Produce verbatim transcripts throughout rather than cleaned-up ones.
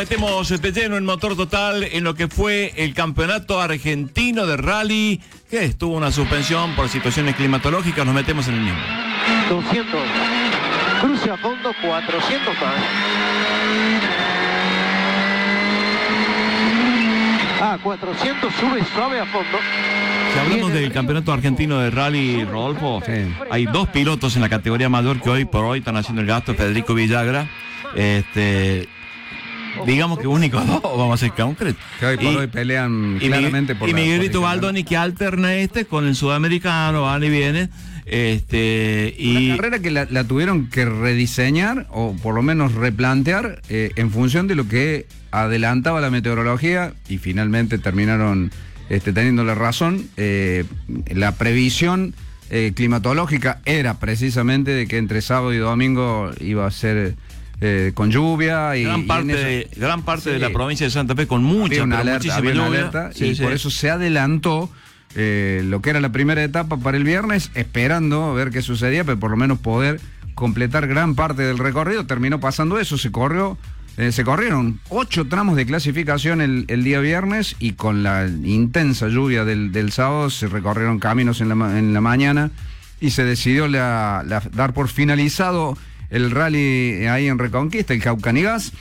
Metemos de lleno en Motor Total en lo que fue el campeonato argentino de rally, que estuvo una suspensión por situaciones climatológicas. Nos metemos en el mismo. doscientos, cruce a fondo, cuatrocientos más. Ah, cuatrocientos, sube suave a fondo. Si hablamos del campeonato argentino de rally, Rodolfo, sí, hay dos pilotos en la categoría mayor que hoy por hoy están haciendo el gasto. Federico Villagra, este... digamos que únicos dos, vamos a ser concretos. Que hoy por y, hoy pelean y claramente por y la Miguelito Baldoni, que alterna este con el sudamericano, van y vienen. Este, y... Una carrera que la, la tuvieron que rediseñar, o por lo menos replantear, eh, en función de lo que adelantaba la meteorología, y finalmente terminaron este, teniendo la razón. Eh, la previsión eh, climatológica era precisamente de que entre sábado y domingo iba a ser... Eh, con lluvia y gran parte, y eso, de, gran parte sí, de la provincia de Santa Fe con mucha una pero alerta, había una alerta sí, y sí. Por eso se adelantó eh, lo que era la primera etapa para el viernes, esperando a ver qué sucedía, pero por lo menos poder completar gran parte del recorrido. Terminó pasando eso, se corrió, eh, se corrieron ocho tramos de clasificación el, el día viernes, y con la intensa lluvia del, del sábado se recorrieron caminos en la, en la mañana, y se decidió la, la, dar por finalizado el rally ahí en Reconquista, el Caucanigás.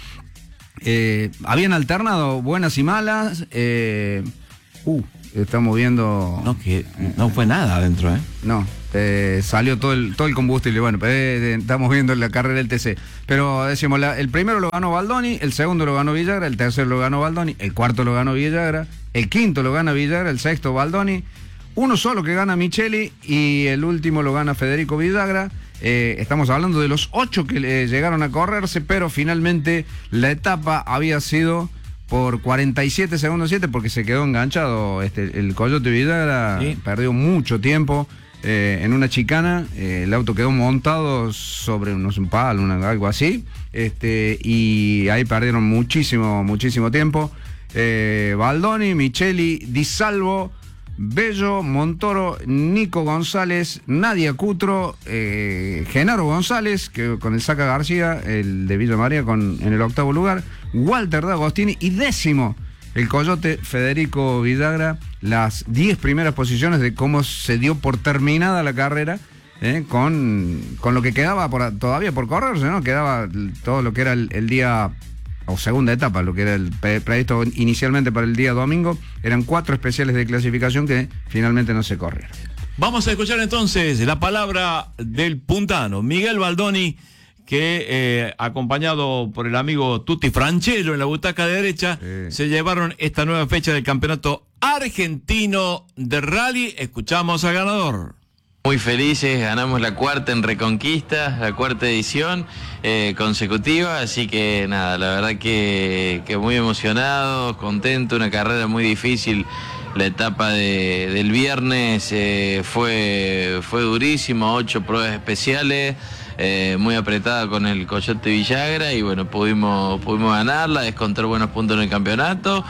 Eh, habían alternado buenas y malas. Eh, uh, estamos viendo... No, que no fue nada adentro, ¿eh? No, eh, salió todo el, todo el combustible. Bueno, eh, estamos viendo la carrera del T C. Pero decimos, la, el primero lo ganó Baldoni, el segundo lo ganó Villagra, el tercero lo ganó Baldoni, el cuarto lo ganó Villagra, el quinto lo gana Villagra, el sexto Baldoni, uno solo que gana Micheli, y el último lo gana Federico Villagra. Eh, estamos hablando de los ocho que eh, llegaron a correrse, pero finalmente la etapa había sido por cuarenta y siete segundos siete, porque se quedó enganchado este, el Coyote Villagra, sí. Perdió mucho tiempo eh, en una chicana, eh, el auto quedó montado sobre unos un palo, una, algo así, este, y ahí perdieron muchísimo, muchísimo tiempo. Eh, Baldoni, Micheli, Di Salvo, Bello, Montoro, Nico González, Nadia Cutro, eh, Genaro González, que con el Saca García, el de Villa María con, en el octavo lugar, Walter D'Agostini, y décimo el Coyote Federico Villagra. Las diez primeras posiciones de cómo se dio por terminada la carrera, eh, con, con lo que quedaba por, todavía por correrse, ¿no? Quedaba todo lo que era el, el día... o segunda etapa, lo que era el previsto inicialmente para el día domingo. Eran cuatro especiales de clasificación que finalmente no se corrieron. Vamos a escuchar entonces la palabra del puntano, Miguel Baldoni, que eh, acompañado por el amigo Tutti Franchelo en la butaca derecha, sí, se llevaron esta nueva fecha del campeonato argentino de rally. Escuchamos al ganador. Muy felices, ganamos la cuarta en Reconquista, la cuarta edición eh, consecutiva, así que nada, la verdad que, que muy emocionado, contento, una carrera muy difícil. La etapa de, del viernes eh, fue, fue durísima, ocho pruebas especiales, eh, muy apretada con el Coyote Villagra, y bueno, pudimos, pudimos ganarla, descontar buenos puntos en el campeonato.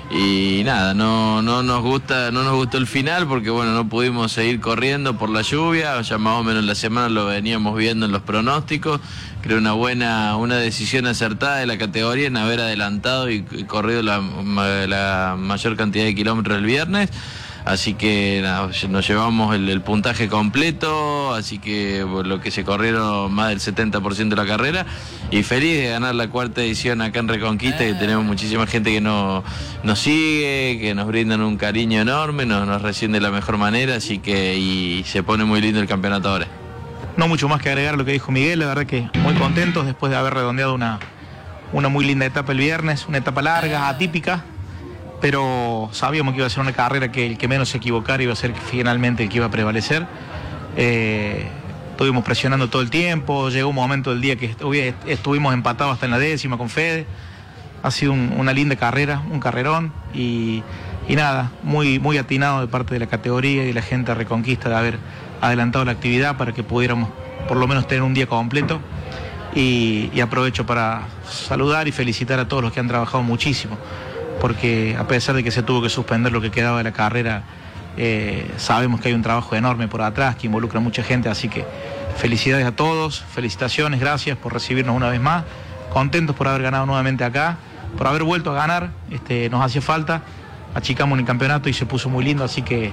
Y nada, no, no nos gusta, no nos gustó el final porque bueno, no pudimos seguir corriendo por la lluvia, ya más o menos la semana lo veníamos viendo en los pronósticos. Creo una buena, una decisión acertada de la categoría en haber adelantado y, y corrido la, la mayor cantidad de kilómetros el viernes. Así que nada, nos llevamos el, el puntaje completo, así que bueno, lo que se corrieron más del setenta por ciento de la carrera, y feliz de ganar la cuarta edición acá en Reconquista, que tenemos muchísima gente que no, nos sigue, que nos brindan un cariño enorme, nos, nos reciben de la mejor manera, así que y se pone muy lindo el campeonato ahora. No mucho más que agregar a lo que dijo Miguel, la verdad que muy contentos después de haber redondeado una, una muy linda etapa el viernes, una etapa larga, atípica, pero sabíamos que iba a ser una carrera que el que menos se equivocara iba a ser finalmente el que iba a prevalecer. Eh, estuvimos presionando todo el tiempo, llegó un momento del día que estuvimos empatados hasta en la décima con Fede. Ha sido un, una linda carrera, un carrerón, y, y nada, muy, muy atinado de parte de la categoría y de la gente de Reconquista de haber adelantado la actividad para que pudiéramos por lo menos tener un día completo. Y, y aprovecho para saludar y felicitar a todos los que han trabajado muchísimo, porque a pesar de que se tuvo que suspender lo que quedaba de la carrera, eh, sabemos que hay un trabajo enorme por atrás que involucra a mucha gente, así que felicidades a todos, felicitaciones, gracias por recibirnos una vez más, contentos por haber ganado nuevamente acá, por haber vuelto a ganar. Este, nos hacía falta, achicamos en el campeonato y se puso muy lindo, así que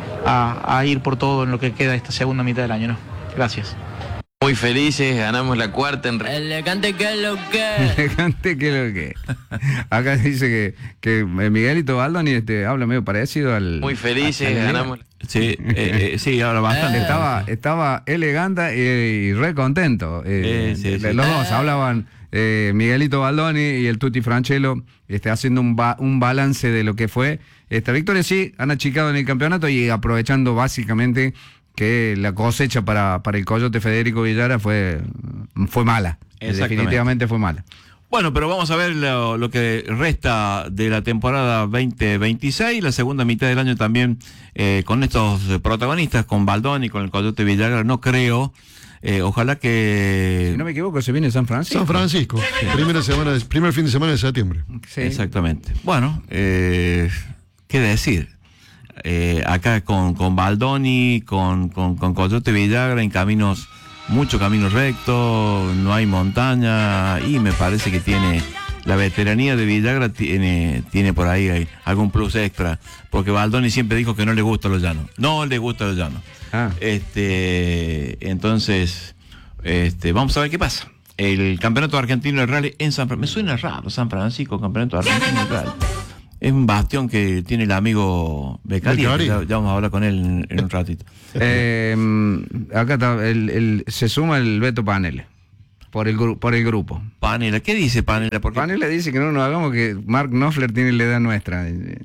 a, a ir por todo en lo que queda esta segunda mitad del año, ¿no? Gracias. Muy felices, ganamos la cuarta en... Elegante que lo que. Elegante que lo que. Acá dice que, que Miguelito Baldoni este, habla medio parecido al... Muy felices, ganamos... Sí, eh, eh, sí, ahora bastante. Estaba, estaba elegante y, y re contento. Eh, Eh, sí, sí. Los dos hablaban, eh, Miguelito Baldoni y el Tutti Franchelo, este, haciendo un, ba un balance de lo que fue esta victoria. Sí, han achicado en el campeonato y aprovechando básicamente que la cosecha para, para el Coyote Federico Villara fue, fue mala. Definitivamente fue mala. Bueno, pero vamos a ver lo, lo que resta de la temporada veinte veintiséis, la segunda mitad del año también, eh, con estos protagonistas, con Baldoni, con el Coyote Villagra, no creo, eh, ojalá que... Si no me equivoco, se viene San Francisco. San Francisco, sí. primera semana de, primer fin de semana de septiembre. Sí. Exactamente. Bueno, eh, ¿qué decir? Eh, acá con, con Baldoni, con, con, con Coyote Villagra en caminos... Mucho camino recto, no hay montaña y me parece que tiene la veteranía de Villagra tiene, tiene por ahí hay algún plus extra, porque Baldoni siempre dijo que no le gusta los llanos, no le gusta los llanos. Ah. Este, entonces, este, vamos a ver qué pasa. El campeonato argentino de rally en San Francisco, me suena raro San Francisco, campeonato argentino de rally. Es un bastión que tiene el amigo Becari, ya, ya vamos a hablar con él en, en un ratito. Eh, acá está, el, el, se suma el Beto Panela, por el, gru, por el grupo. Panela, ¿qué dice Panela? Porque... Panela dice que no nos hagamos que Mark Knopfler tiene la edad nuestra.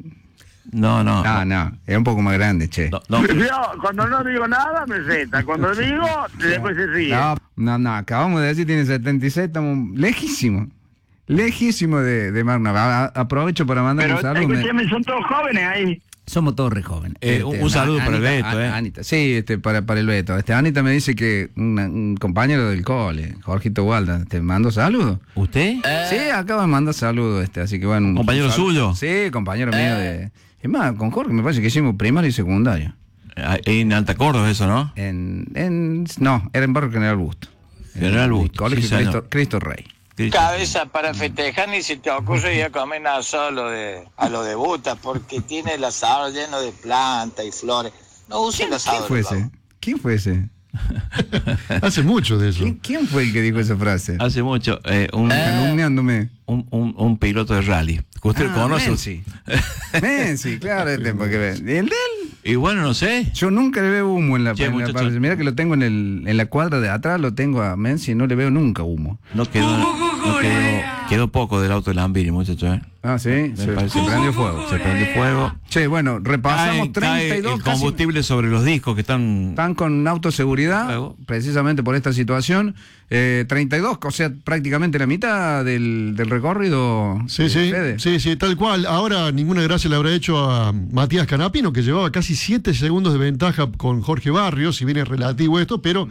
No, no. No, no, es un poco más grande, che. No, no. Yo, cuando no digo nada, me seta. Cuando digo, después se ríe. No, no, no, acabamos de decir tiene setenta y seis, estamos lejísimos. Lejísimo de, de Mark Knopfler. Aprovecho para mandar Pero, un saludo. Pero escúcheme, son todos jóvenes ahí. Somos todos re jóvenes. Eh, este, un, un saludo Anita, para el Beto, ¿eh? Anita, sí, este, para, para el Beto. Este, Anita me dice que una, un compañero del cole, Jorgito Walda, te mando saludos. ¿Usted? Eh. Sí, acaba de mandar saludos, este, así que bueno. ¿Compañero suyo? Sí, compañero eh. mío de... Es más, con Jorge me parece que hicimos primario y secundario. En Alta Córdoba eso, ¿no? En, en no, era en Barrio General Busto. General Busto. Colegio sí, Cristo, Cristo Rey. Cabeza, para festejar ni se te ocurre ir a comer nada solo de, a lo de Buta, porque tiene el asador lleno de plantas y flores. No usen el asador. ¿Quién fue ese? ¿Quién fue ese? Hace mucho de eso. ¿Quién, ¿Quién fue el que dijo esa frase? Hace mucho. Eh, un, Calumniándome. Un, un, un piloto de rally. ¿Usted ah, conoce? Menzi. Menzi, claro. Este, porque ve. ¿Y el de él? Y bueno, no sé. Yo nunca le veo humo en la, che, en la parte. Mira que lo tengo en, el, en la cuadra de atrás, lo tengo a Menzi y no le veo nunca humo. No quedó, no quedó, quedó poco del auto de Lambiri, muchachos. ¿eh? Ah, sí, se, se prendió fuego. Se prendió fuego. Che, bueno, repasamos cae, treinta y dos. Cae el combustible casi, sobre los discos que están... Están con autoseguridad, fuego. Precisamente por esta situación. Eh, treinta y dos, o sea, prácticamente la mitad del, del recorrido. Sí, sí, sí, sí, tal cual. Ahora ninguna gracia le habrá hecho a Matías Canapino, que llevaba casi siete segundos de ventaja con Jorge Barrios, si bien es relativo esto, pero mm.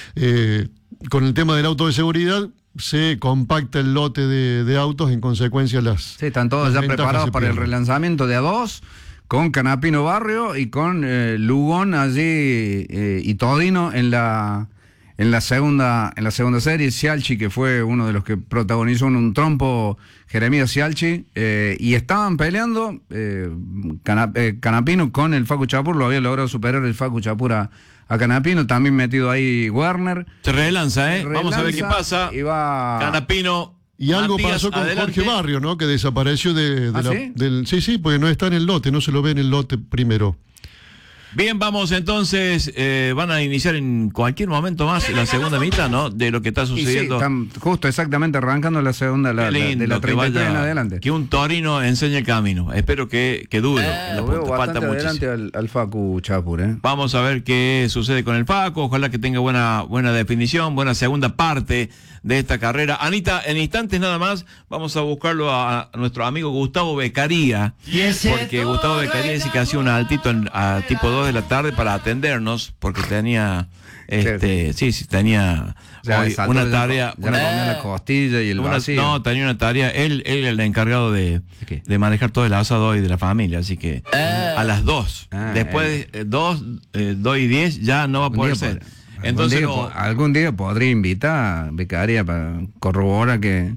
eh, con el tema del auto de seguridad se compacta el lote de, de autos, en consecuencia las... Sí, están todos ya preparados para el relanzamiento de A dos, con Canapino Barrio y con eh, Lugón allí eh, y Todino en la... En la segunda en la segunda serie, Cialchi, que fue uno de los que protagonizó en un trompo, Jeremías Cialchi, eh, y estaban peleando eh, Canap, eh, Canapino con el Facu Chapur, lo había logrado superar el Facu Chapur a, a Canapino, también metido ahí Werner. Se relanza, ¿eh? Se relanza, vamos a ver qué pasa. Y va... Canapino. Y algo Matías, pasó con adelante. Jorge Barrio, ¿no? Que desapareció de, de ¿Ah, la, ¿sí? del... Sí, sí, porque no está en el lote, no se lo ve en el lote primero. Bien, vamos entonces, eh, van a iniciar en cualquier momento más la segunda mitad, ¿no? De lo que está sucediendo. Y sí, están justo exactamente arrancando la segunda, la, lindo, la, de la treinta y tres en adelante. Que un Torino enseñe el camino. Espero que, que dure. Eh, lo veo falta bastante adelante al, al Facu Chapur, ¿eh? Vamos a ver qué sucede con el Facu. Ojalá que tenga buena, buena definición, buena segunda parte de esta carrera. Anita, en instantes nada más, vamos a buscarlo a, a nuestro amigo Gustavo Beccaría. Porque Gustavo Beccaría dice que hacía un altito en, a tipo dos de la tarde para atendernos, porque tenía, este, sí, sí, tenía hoy una tarea. Ya, ya una, le la costilla y el una, vacío. No, tenía una tarea. Él, él el encargado de, de manejar todo el asado hoy de la familia, así que eh. a las dos. Ah, después de eh. dos, eh, dos y diez ya no va a poder ser. Entonces, algún día, no, algún día podría invitar a Beccaría para corroborar que, que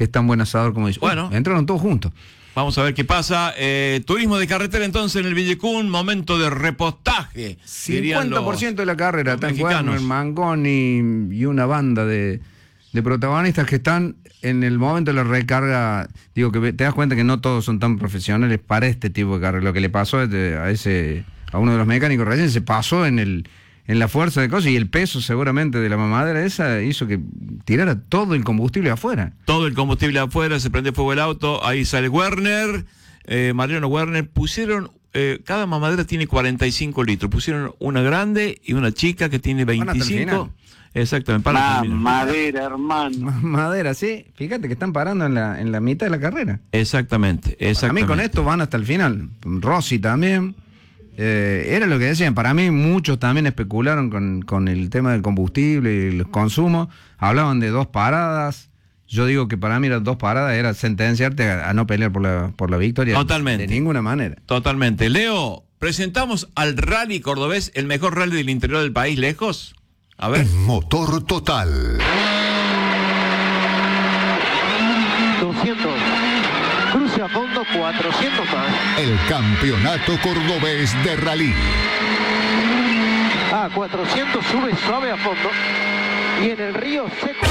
que es tan buen asador como dice. Bueno. Uh, entraron todos juntos. Vamos a ver qué pasa. Eh, turismo de carretera entonces en el Villecún, momento de repostaje. cincuenta por ciento de la carrera, los está en Werner, Mangoni y una banda de, de protagonistas que están en el momento de la recarga. Digo, que te das cuenta que no todos son tan profesionales para este tipo de carrera. Lo que le pasó a ese a uno de los mecánicos recién se pasó en el en la fuerza de cosas y el peso seguramente de la mamadera esa hizo que tirara todo el combustible afuera. Todo el combustible afuera, se prende fuego el auto, ahí sale Werner, eh, Mariano Werner, pusieron, eh, cada mamadera tiene cuarenta y cinco litros, pusieron una grande y una chica que tiene veinticinco. Exactamente, para madera, hermano. Madera, sí, fíjate que están parando en la, en la mitad de la carrera. Exactamente, exactamente. A mí con esto van hasta el final, Rossi también. Eh, era lo que decían, para mí muchos también especularon con, con el tema del combustible y el consumo, hablaban de dos paradas, yo digo que para mí las dos paradas era sentenciarte a, a no pelear por la, por la victoria. Totalmente. De ninguna manera. Totalmente. Leo, presentamos al Rally Cordobés, el mejor rally del interior del país, lejos. A ver. Motor Total. doscientos. Cruce a fondo, cuatrocientos más. El campeonato cordobés de rally. Ah, cuatrocientos sube suave a fondo. Y en el río seco.